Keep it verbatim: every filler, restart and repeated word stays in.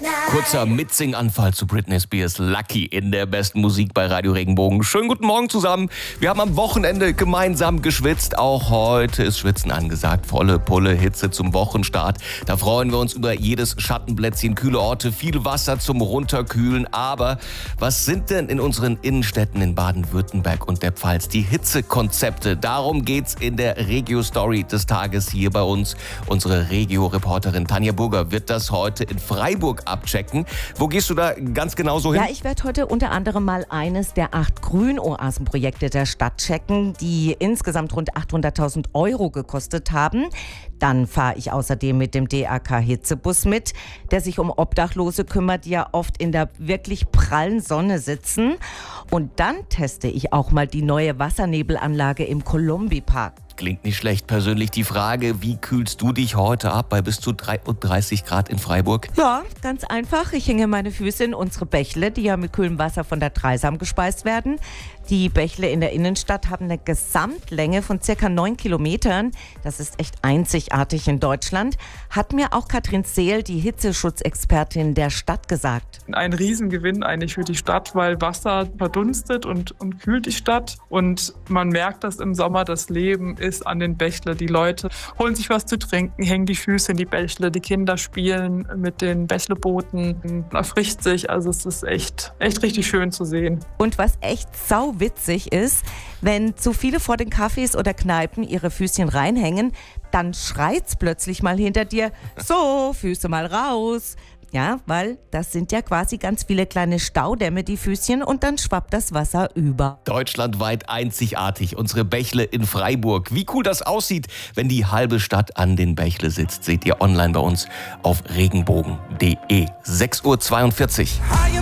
Kurzer Mitsing-Anfall zu Britney Spears Lucky in der besten Musik bei Radio Regenbogen. Schönen guten Morgen zusammen. Wir haben am Wochenende gemeinsam geschwitzt. Auch heute ist Schwitzen angesagt. Volle Pulle, Hitze zum Wochenstart. Da freuen wir uns über jedes Schattenplätzchen, kühle Orte, viel Wasser zum Runterkühlen. Aber was sind denn in unseren Innenstädten in Baden-Württemberg und der Pfalz die Hitzekonzepte? Darum geht's in der Regio-Story des Tages hier bei uns. Unsere Regio-Reporterin Tanja Burger wird das heute in Freiburg abchecken. Wo gehst du da ganz genau so hin? Ja, ich werde heute unter anderem mal eines der acht Grünoasenprojekte der Stadt checken, die insgesamt rund achthunderttausend Euro gekostet haben. Dann fahre ich außerdem mit dem D R K-Hitzebus mit, der sich um Obdachlose kümmert, die ja oft in der wirklich prallen Sonne sitzen. Und dann teste ich auch mal die neue Wassernebelanlage im Kolumbi-Park. Klingt nicht schlecht. Persönlich die Frage, wie kühlst du dich heute ab bei bis zu dreiunddreißig Grad in Freiburg? Ja, ganz einfach. Ich hänge meine Füße in unsere Bächle, die ja mit kühlem Wasser von der Dreisam gespeist werden. Die Bächle in der Innenstadt haben eine Gesamtlänge von circa neun Kilometern. Das ist echt einzigartig in Deutschland. Hat mir auch Katrin Seel, die Hitzeschutzexpertin der Stadt, gesagt. Ein Riesengewinn eigentlich für die Stadt, weil Wasser verdunstet und, und kühlt die Stadt. Und man merkt, dass im Sommer das Leben ist an den Bächle. Die Leute holen sich was zu trinken, hängen die Füße in die Bächle, die Kinder spielen mit den Bächlebooten, erfrischt sich. Also es ist echt, echt richtig schön zu sehen. Und was echt sauwitzig ist, wenn zu viele vor den Cafés oder Kneipen ihre Füßchen reinhängen, dann schreit's plötzlich mal hinter dir, so, Füße mal raus. Ja, weil das sind ja quasi ganz viele kleine Staudämme, die Füßchen, und dann schwappt das Wasser über. Deutschlandweit einzigartig, unsere Bächle in Freiburg. Wie cool das aussieht, wenn die halbe Stadt an den Bächle sitzt, seht ihr online bei uns auf regenbogen punkt de. sechs Uhr zweiundvierzig.